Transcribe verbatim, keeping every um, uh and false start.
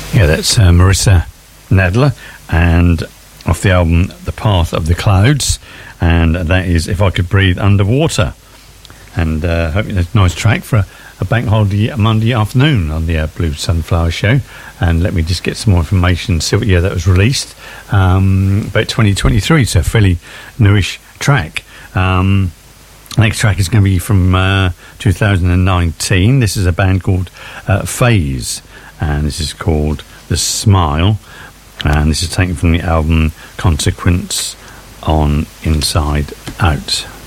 Yeah, that's uh, Marissa Nadler, and off the album The Path of the Clouds, and that is If I Could Breathe Underwater. And uh, hope it's a nice track for a, a bank holiday Monday afternoon on the uh, Blue Sunflower Show. And let me just get some more information, see what year that was released. Um, about twenty twenty-three, so a fairly newish track. Um, next track is going to be from uh, two thousand nineteen. This is a band called uh, Phase, and this is called The Smile, and this is taken from the album Consequence on Inside Out.